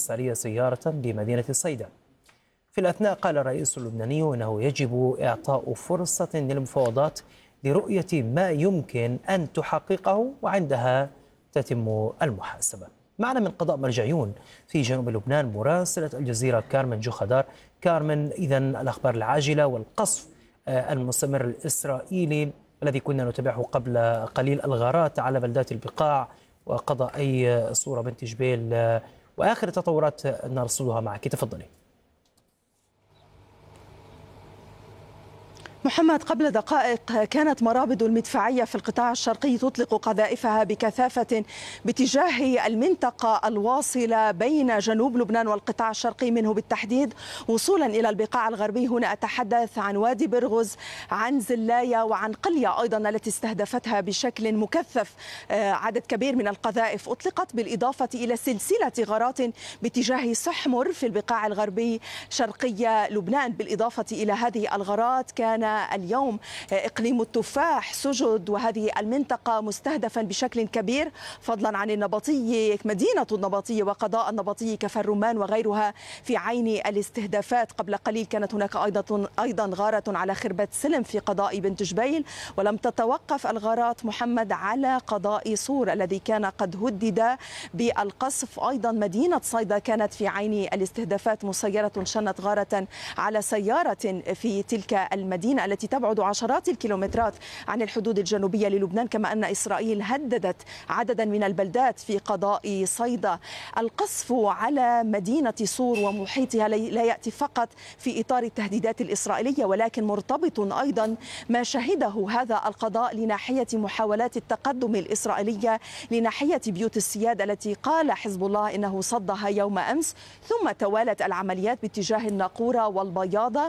الإسرائيلية سيارة بمدينة صيدا. في الأثناء قال الرئيس اللبناني إنه يجب إعطاء فرصة للمفاوضات لرؤية ما يمكن أن تحققه وعندها تتم المحاسبة. معنا من قضاء مرجعيون في جنوب لبنان مراسلة الجزيرة كارمن جوخدار. كارمن، إذن الأخبار العاجلة والقصف المستمر الإسرائيلي الذي كنا نتابعه قبل قليل، الغارات على بلدات البقاع وقضاء أي صورة بنت جبيل وآخر التطورات نرصدها معك، تفضلي. محمد، قبل دقائق كانت مرابط المدفعية في القطاع الشرقي تطلق قذائفها بكثافة باتجاه المنطقة الواصلة بين جنوب لبنان والقطاع الشرقي منه بالتحديد وصولا إلى البقاع الغربي. هنا أتحدث عن وادي برغز، عن زلاية وعن قلية أيضا التي استهدفتها بشكل مكثف. عدد كبير من القذائف أطلقت، بالإضافة إلى سلسلة غارات باتجاه سحمر في البقاع الغربي شرقي لبنان. بالإضافة إلى هذه الغارات كان اليوم إقليم التفاح سجد وهذه المنطقة مستهدفا بشكل كبير، فضلا عن النبطية، مدينة النبطية وقضاء النبطية كفر الرمان وغيرها في عين الاستهدافات. قبل قليل كانت هناك أيضا غارة على خربة سلم في قضاء بنت جبيل، ولم تتوقف الغارات محمد على قضاء صور الذي كان قد هدد بالقصف. أيضا مدينة صيدا كانت في عين الاستهدافات، مسيرة شنت غارة على سيارة في تلك المدينة التي تبعد عشرات الكيلومترات عن الحدود الجنوبية للبنان، كما أن إسرائيل هددت عددا من البلدات في قضاء صيدا. القصف على مدينة صور ومحيطها لا يأتي فقط في إطار التهديدات الإسرائيلية، ولكن مرتبط أيضا ما شهده هذا القضاء لناحية محاولات التقدم الإسرائيلية لناحية بيوت السياد التي قال حزب الله إنه صدها يوم أمس، ثم توالت العمليات باتجاه الناقورة والبياضة.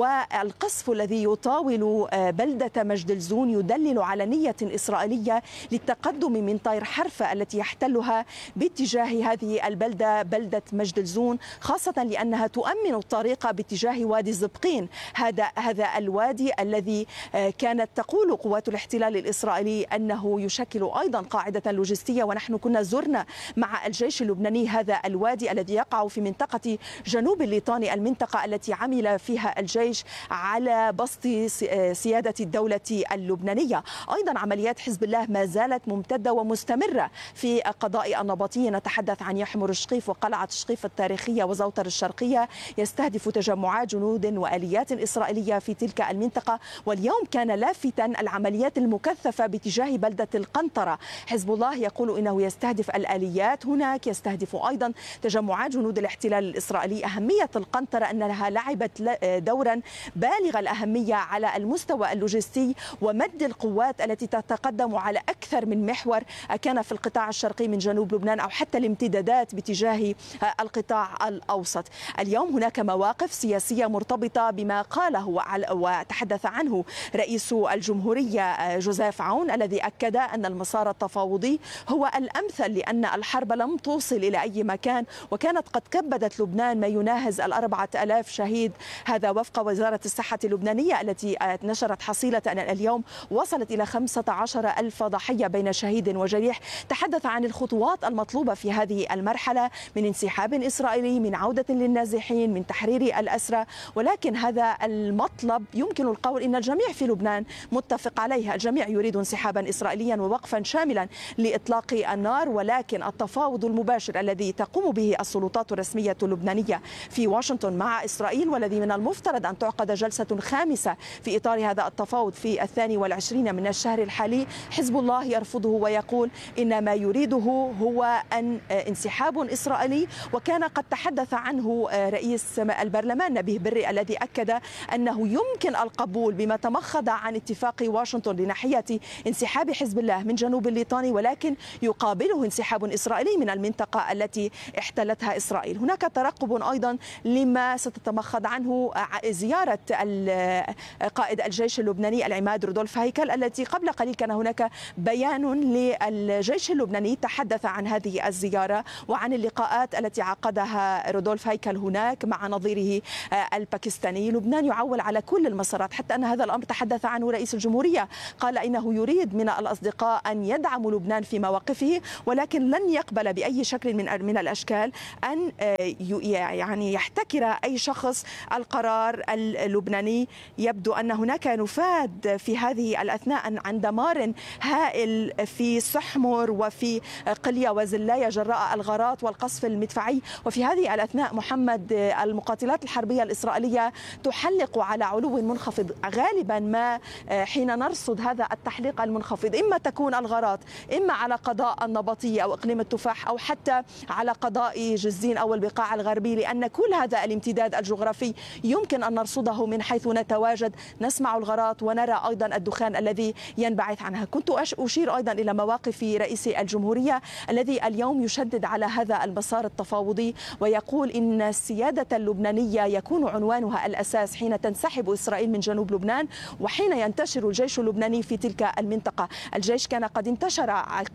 والقصف الذي يطاول بلدة مجدلزون يدلل على نية إسرائيلية للتقدم من طير حرفة التي يحتلها باتجاه هذه البلدة، بلدة مجدلزون، خاصة لأنها تؤمن الطريق باتجاه وادي الزبقين. هذا الوادي الذي كانت تقول قوات الاحتلال الإسرائيلي أنه يشكل أيضا قاعدة لوجستية، ونحن كنا زرنا مع الجيش اللبناني هذا الوادي الذي يقع في منطقة جنوب الليطاني، المنطقة التي عمل فيها الجيش على بسط سيادة الدولة اللبنانية. أيضا عمليات حزب الله ما زالت ممتدة ومستمرة في قضاء النبطية. نتحدث عن يحمر الشقيف وقلعة شقيف التاريخية وزوتر الشرقية، يستهدف تجمعات جنود وآليات إسرائيلية في تلك المنطقة. واليوم كان لافتا العمليات المكثفة باتجاه بلدة القنطرة. حزب الله يقول إنه يستهدف الآليات هناك، يستهدف أيضا تجمعات جنود الاحتلال الإسرائيلي. أهمية القنطرة أنها لعبت دورا بالغ الأهمية على المستوى اللوجستي ومد القوات التي تتقدم على أكثر من محور كان في القطاع الشرقي من جنوب لبنان أو حتى الامتدادات باتجاه القطاع الأوسط. اليوم هناك مواقف سياسية مرتبطة بما قاله وتحدث عنه رئيس الجمهورية جوزيف عون، الذي أكد أن المسار التفاوضي هو الأمثل لأن الحرب لم توصل إلى أي مكان، وكانت قد كبدت لبنان ما يناهز 4000 شهيد. هذا وفق وزارة الصحة اللبنانية التي نشرت حصيلة أن اليوم وصلت إلى 15,000 ضحية بين شهيد وجريح. تحدث عن الخطوات المطلوبة في هذه المرحلة من انسحاب إسرائيلي، من عودة للنازحين، من تحرير الأسرى. ولكن هذا المطلب يمكن القول إن الجميع في لبنان متفق عليه، الجميع يريد انسحابا إسرائيليا ووقفا شاملا لإطلاق النار. ولكن التفاوض المباشر الذي تقوم به السلطات الرسمية اللبنانية في واشنطن مع إسرائيل، والذي من المفترض أن تعقد جلسة خامسة في إطار هذا التفاوض في 22 من الشهر الحالي، حزب الله يرفضه ويقول إن ما يريده هو أن انسحاب إسرائيلي. وكان قد تحدث عنه رئيس البرلمان نبيه بري الذي أكد أنه يمكن القبول بما تمخض عن اتفاق واشنطن لناحية انسحاب حزب الله من جنوب الليطاني، ولكن يقابله انسحاب إسرائيلي من المنطقة التي احتلتها إسرائيل. هناك ترقب أيضا لما ستتمخض عنه زيارة قائد الجيش اللبناني العماد رودولف هيكل، التي قبل قليل كان هناك بيان للجيش اللبناني تحدث عن هذه الزيارة وعن اللقاءات التي عقدها رودولف هيكل هناك مع نظيره الباكستاني. لبنان يعول على كل المسارات، حتى أن هذا الأمر تحدث عنه رئيس الجمهورية، قال إنه يريد من الأصدقاء أن يدعموا لبنان في مواقفه، ولكن لن يقبل بأي شكل من الأشكال أن يعني يحتكر أي شخص القرار اللبناني. يبدو أن هناك نفاذ في هذه الأثناء عن دمار هائل في سحمر وفي قلية وزلاية جراء الغارات والقصف المدفعي. وفي هذه الأثناء محمد، المقاتلات الحربية الإسرائيلية تحلق على علو منخفض. غالبا ما حين نرصد هذا التحليق المنخفض إما تكون الغارات إما على قضاء النبطية أو إقليم التفاح أو حتى على قضاء جزين أو البقاع الغربي، لأن كل هذا الامتداد الجغرافي يمكن أن نرصده من حيث نتواجد. نسمع الغارات ونرى أيضا الدخان الذي ينبعث عنها. كنت أشير أيضا إلى مواقف رئيس الجمهورية الذي اليوم يشدد على هذا المسار التفاوضي ويقول إن السيادة اللبنانية يكون عنوانها الأساس حين تنسحب إسرائيل من جنوب لبنان وحين ينتشر الجيش اللبناني في تلك المنطقة. الجيش كان قد انتشر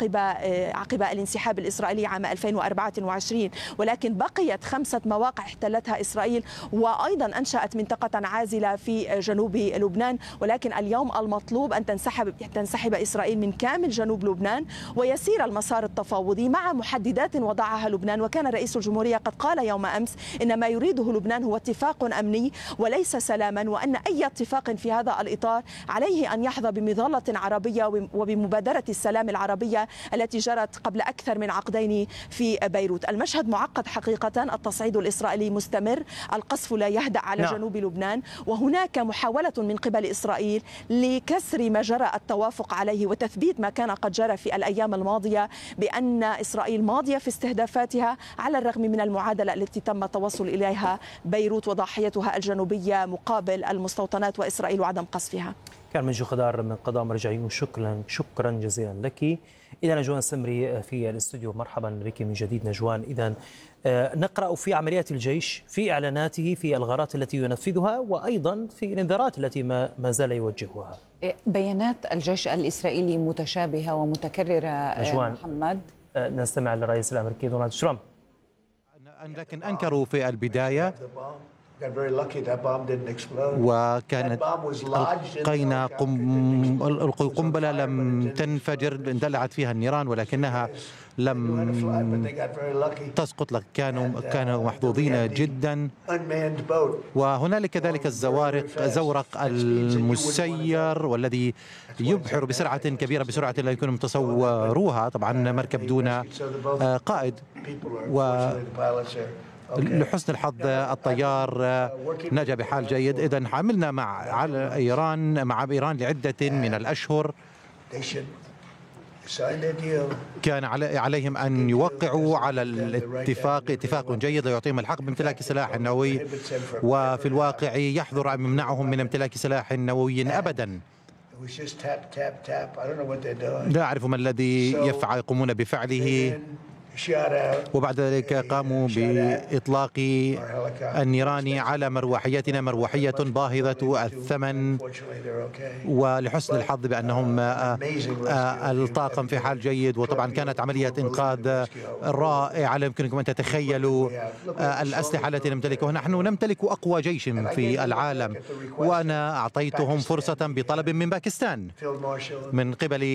عقب الانسحاب الإسرائيلي عام 2024، ولكن بقيت 5 مواقع احتلتها إسرائيل وأيضا أنشأت منطقة عازلة في جنوب لبنان. ولكن اليوم المطلوب أن تنسحب إسرائيل من كامل جنوب لبنان ويسير المسار التفاوضي مع محددات وضعها لبنان. وكان رئيس الجمهورية قد قال يوم أمس إن ما يريده لبنان هو اتفاق أمني وليس سلاما، وأن أي اتفاق في هذا الإطار عليه أن يحظى بمظلة عربية وبمبادرة السلام العربية التي جرت قبل أكثر من عقدين في بيروت. المشهد معقد حقيقة، التصعيد الإسرائيلي مستمر، القصف لا يهدأ على جنوب لبنان، وهناك محاولة من قبل إسرائيل لكسر ما جرى التوافق عليه وتثبيت ما كان قد جرى في الأيام الماضية بأن إسرائيل ماضية في استهدافاتها على الرغم من المعادلة التي تم التوصل إليها بيروت وضاحيتها الجنوبية مقابل المستوطنات وإسرائيل وعدم قصفها. كان منجو خضار من قضاء مرجعيون، شكرا جزيلا لك. إذا نجوان سمري في الاستوديو، مرحبا بك من جديد نجوان. إذا نقرأ في عمليات الجيش، في إعلاناته، في الغارات التي ينفذها، وأيضا في الانذارات التي ما زال يوجهها. بيانات الجيش الإسرائيلي متشابهة ومتكررة محمد. نستمع للرئيس الأمريكي دونالد ترامب. لكن أنكروا في البداية وكانت ألقوا قنبلة لم تنفجر، اندلعت فيها النيران ولكنها لم تسقط. كانوا محظوظين جدا. وهنالك كذلك الزورق المسير والذي يبحر بسرعة كبيرة، بسرعة لا يمكن تصوروها. طبعا مركب دون قائد، لحسن الحظ الطيار نجا بحال جيد. إذن عملنا مع إيران لعدة من الأشهر. كان عليهم أن يوقعوا على الاتفاق، اتفاق جيد يعطيهم الحق بامتلاك سلاح نووي، وفي الواقع يحظر أن يمنعهم من امتلاك سلاح نووي أبدا. لا أعرف ما الذي يقومون بفعله. وبعد ذلك قاموا بإطلاق النيران على مروحيتنا، مروحية باهظة الثمن، ولحسن الحظ بأنهم الطاقم في حال جيد. وطبعا كانت عملية إنقاذ رائعة، لا يمكنكم أن تتخيلوا الأسلحة التي نمتلكها. نحن نمتلك أقوى جيش في العالم، وأنا أعطيتهم فرصة بطلب من باكستان من قبل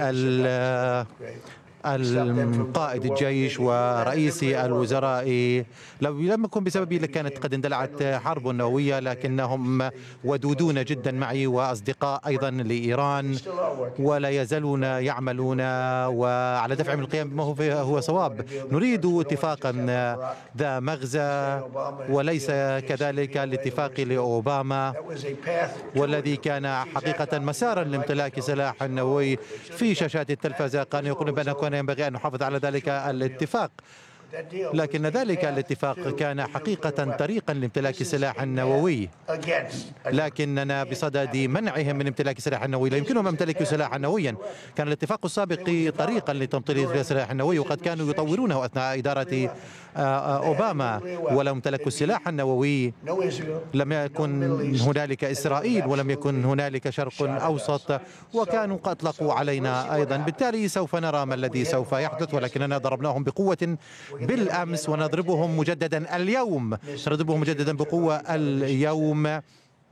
القائد الجيش ورئيس الوزراء. لو لم يكن بسببي لكانت قد اندلعت حرب نووية، لكنهم ودودون جدا معي وأصدقاء أيضا لإيران، ولا يزالون يعملون وعلى دفع من القيام بما هو صواب. نريد اتفاقا ذا مغزى وليس كذلك الاتفاق لأوباما، والذي كان حقيقة مسارا لامتلاك سلاح نووي. في شاشات التلفزة كانوا يقولون بأنه كان ينبغي أن نحافظ على ذلك الاتفاق. لكن ذلك الاتفاق كان حقيقة طريقا لامتلاك سلاح نووي، لكننا بصدد منعهم من امتلاك سلاح نووي. لا يمكنهم امتلاك سلاحا نوويا. كان الاتفاق السابق طريقا لتمطير السلاح النووي، وقد كانوا يطورونه أثناء إدارة أوباما. ولو امتلكوا السلاح النووي لم يكن هنالك إسرائيل ولم يكن هنالك شرق أوسط، وكانوا قد أطلقوا علينا أيضا. بالتالي سوف نرى ما الذي سوف يحدث، ولكننا ضربناهم بقوة بالأمس ونضربهم مجددا اليوم، سنضربهم مجددا بقوة اليوم،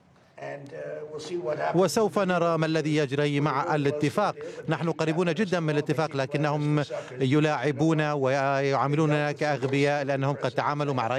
وسوف نرى ما الذي يجري مع الاتفاق. نحن قريبون جدا من الاتفاق، لكنهم يلاعبون ويعاملوننا كأغبياء لأنهم قد تعاملوا مع